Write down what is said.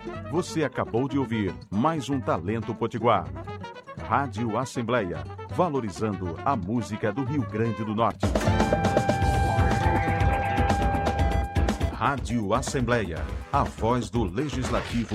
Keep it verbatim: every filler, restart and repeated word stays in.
Você acabou de ouvir mais um Talento Potiguar. Rádio Assembleia, valorizando a música do Rio Grande do Norte. Rádio Assembleia, a voz do Legislativo